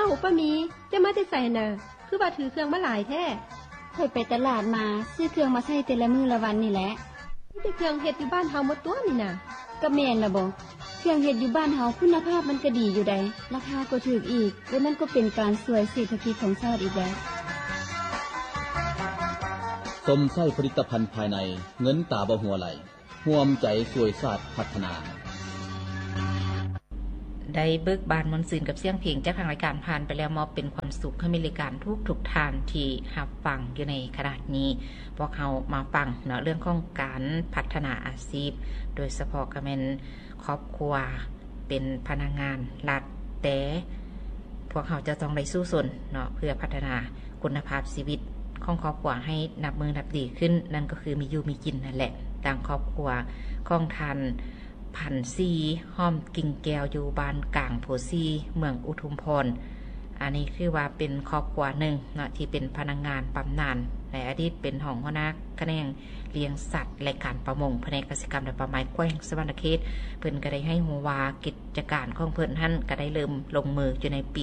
อุปมีจะมาแต่ใส่น่ะคือว่าถือเครื่องมาหลายแท้ค่อยไปตลาดมาซื้อเครื่องมาใช้แต่ละมื้อละวันนี่แหละนี่แต่เครื่องเฮ็ดอยู่บ้านเฮาหมดตัวนี่น่ะก็แม่นล่ะบ่เครื่องเฮ็ดอยู่บ้านเฮาคุณภาพมันก็ดีอยู่ใดราคาก็ถูกอีกและมันก็เป็นการช่วยเศรษฐกิจของชาติอีกแล้วสมไส้ผลิตภัณฑ์ภายในเงินตาบ่หัวไหลร่วมใจช่วยชาติพัฒนาได้เบิกบานมนต์ซืนกับเสียงเพลงจากทางรายการผ่านไปแล้วมอบเป็นความสุขให้มีรายการทุกทานที่รับฟังอยู่ในขณะนี้พวกเขามาฟังเนาะเรื่องของการพัฒนาอาชีพโดยเฉพาะก็เป็นครอบครัวเป็นพนักงานรัฐแต่พวกเขาจะต้องได้สู้สนเนาะเพื่อพัฒนาคุณภาพชีวิตของครอบครัวให้นับมือนับดีขึ้นนั่นก็คือมีอยู่มีกินนั่นแหละต่างครอบครัวของทานพันซีห้อมกิ่งแก้วอยู่บ้านกลางโพซีเมืองอุทุมพรอันนี้คือว่าเป็นครอบครัวหนึ่งเนาะที่เป็นพนักงานปั๊มน้ำในอดีตเป็นห้องหัวหน้าแขนงเลี้ยงสัตว์และการประมงแผนกเกษตรกรรมและป่าไม้แขวงสวรรณเขตเพิ่นก็ได้ให้หัววากิจการของเพิ่นท่านก็ได้เริ่มลงมืออยู่ในปี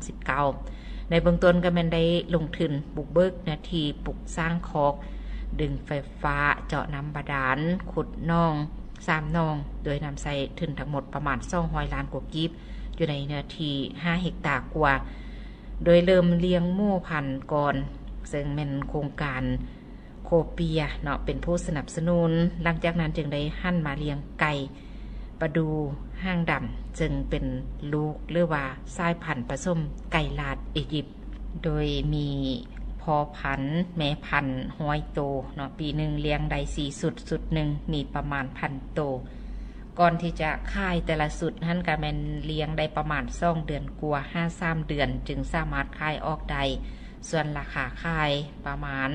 2019ในเบื้องต้นก็แม่นได้ลงทุนบุกเบิกนาทีปลูกสร้างคอกดึงไฟฟ้าเจาะน้ำบาดาลขุดน่อง3 นองโดยนำใส่ทุนทั้งหมดประมาณ200 ล้านกว่ากีบอยู่ในเนื้อที่5 เฮกตาร์กว่าโดยเริ่มเลี้ยงหมู่พันธุ์ก่อนซึ่งเป็นโครงการโคเปียเนาะเป็นผู้สนับสนุนหลังจากนั้นจึงได้หั่นมาเลี้ยงไก่ปลาดูห้างดำจึงเป็นลูกหรือว่าสายพันธุ์ผสมไก่ลาดอียิปต์โดยมีพอพันธุ์แม่พันธุ์100 โตเนาะปีหนึ่งเลี้ยงได้4 สุดหนึ่งมีประมาณ1,000 โตก่อนที่จะค่ายแต่ละสุดท่านก็แม่นเลี้ยงได้ประมาณ2 เดือนกว่า5-3 เดือนจึงสามารถค่ายออกได้ส่วนราคาค่ายประมาณ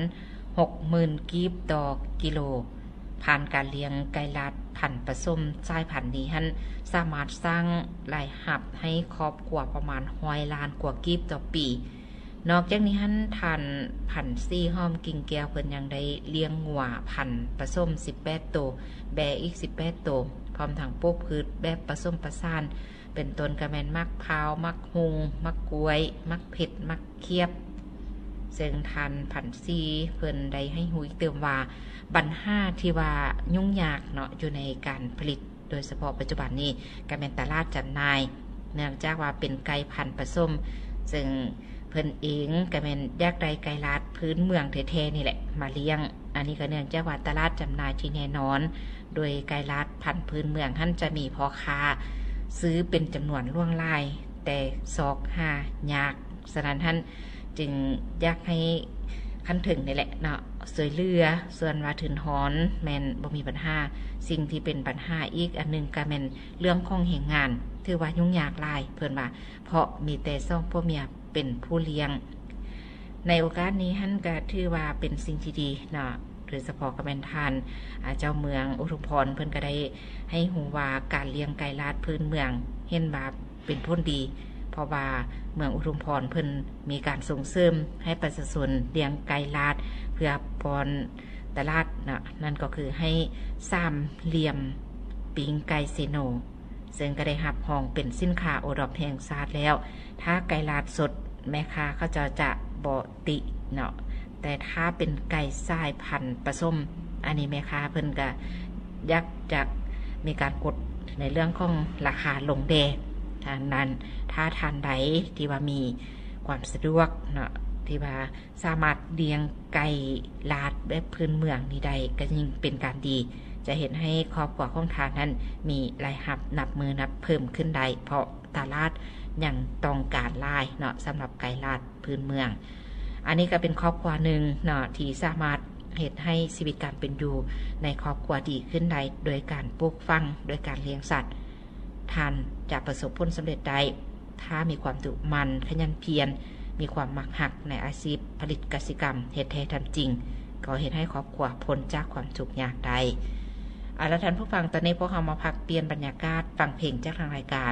60,000 กีบต่อกิโลผ่านการเลี้ยงไก่ลาดพันธุ์ผสมสายพันธุ์นี้ท่านสามารถสร้างรายรับให้ครอบครัวประมาณ100 ล้านกว่ากีบต่อปีนอกจากนี้ท่านทันพันซี่ห้อมกิ่งแก้วเพิ่นยังได้เลี้ยงงัวพันผสม18 โตแบอีก18 โตพร้อมทั้งปลูกพืชแบบผสมประสานเป็นต้นกระแมนมักพร้าวมักฮุงมักกล้วยมักเผ็ดมักเคียบซึ่งทันพันซี่เพิ่นได้ให้หูอีกเติมว่าปัญหาที่ว่ายุ่งยากเนาะอยู่ในการผลิตโดยเฉพาะปัจจุบันนี้กระแมนตลาดจำหน่ายเนื่องจากว่าเป็นไก่พันผสมซึ่งเพิ่นเองก็แม่นอยากได้ไก่ลาดพื้นเมืองแท้ๆนี่แหละมาเลี้ยงอันนี้ก็เนื่องจากว่าตลาดจำหน่ายที่แน่นอนโดยไก่ลาดพันธุ์พื้นเมืองท่านจะมีพ่อค้าซื้อเป็นจำนวนล่วงลายแต่ซอก5ยากฉะนั้นท่านจึงอยากให้ขั้นถึงนี่แหละเนาะสวยเรือส่วนว่าถึงหอนแม่นบ่มีปัญหาสิ่งที่เป็นปัญหาอีกอันนึงก็แม่นเรื่องของแรงงานถือว่ายุ่งยากหลายเพิ่นว่าเพราะมีแต่2 พ่อเมียเป็นผู้เลี้ยงในโอกาสนี้ท่านก็ถือว่าเป็นสิ่งที่ดีเนาะโดยเฉพาะกระแมนทานเจ้าเมืองอุทุมพรเพิ่นก็ได้ให้หูว่าการเลี้ยงไก่ลาดพื้นเมืองเห็นว่าเป็นผลดีเพราะว่าเมืองอุทุมพรเพิ่นมีการส่งเสริมให้ประชาชนเลี้ยงไก่ลาดเพื่อพรตลาดเนาะนั่นก็คือให้3 เหลี่ยมปิงไก่เซโนซึ่งก็ได้รับรองเป็นสินค้าโอท็อปแห่งชาติแล้วถ้าไก่ลาดสดแม่ค้าเขาจะบ่ติเนาะแต่ถ้าเป็นไก่สายพันธุ์ผสมอันนี้แม่ค้าเพิ่นก็อยากจะมีการกดในเรื่องของราคาลงแดทางนั้นถ้าทานใดที่ว่ามีความสะดวกเนาะที่ว่าสามารถเลี้ยงไก่ลาดแบบพื้นเมืองนี่ได้ก็ยิ่งเป็นการดีจะเห็นให้ครอบครัวของทานนั้นมีรายรับนับมือนับเพิ่มขึ้นได้เพราะตลาดยังต้องการหลายเนาะสำหรับไก่ลาดพื้นเมืองอันนี้ก็เป็นครอบครัวหนึ่งเนาะที่สามารถเฮ็ดให้ชีวิตการเป็นอยู่ในครอบครัวดีขึ้นได้โดยการปลูกฝังโดยการเลี้ยงสัตว์ท่านจะประสบผลสำเร็จได้ถ้ามีความดุมันขยันเพียรมีความมักหักในอาชีพผลิตกสิกรรมเฮ็ดแท้ทำจริงก็เฮ็ดให้ครอบครัวพ้นจากความทุกข์ยากได้แล้วท่านผู้ฟังตอนนี้พวกเรามาพักเปลี่ยนบรรยากาศฟังเพลงจากทางรายการ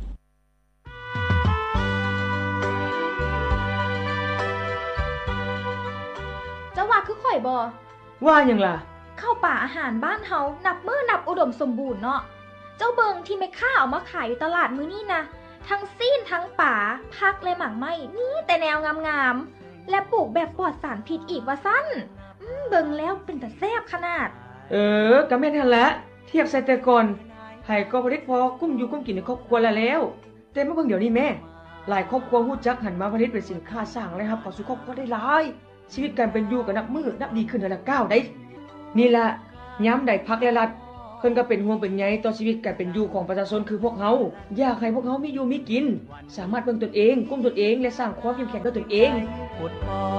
จะว่าคือข่อยบ่ว่าหยังล่ะเข้าป่าอาหารบ้านเฮานับมื้อนับอุดมสมบูรณ์เนาะเจ้าเบิงที่แม่ค้าเอามาขายอยู่ตลาดมื้อนี้นะทั้งซีนทั้งทั้งป่าพักและหมากไม้มีแต่แนวงามๆและปลูกแบบปลอดสารพิษอีกว่าซั่นเบิ่งแล้วเป็นแต่แซ่บขนาดก็แม่นหั่นละเทียบใส่แต่ก่อนให้ก็ผลิตพอกุ้มอยู่กุ้มกินในครอบครัวแล้วแต่มาเบิ่งเดี๋ยวนี้แม่หลายครอบครัวฮู้จักหันมาผลิตเป็นสินค้าสร้างเลยครับเข้าสู่ครอบครัวได้หลายชีวิตการเป็นอยู่ก็นับดีขึ้นแต่ละก้าวได้นี่ล่ะยามใดพักและรัฐเพิ่นก็เป็นห่วงเป็นใยต่อชีวิตการเป็นอยู่ของประชาชนคือพวกเฮาอยากให้พวกเฮามีอยู่มีกินสามารถเบิ่งตนเองกุ้มตนเองและสร้างความเข้มแข็งด้วยตนเอง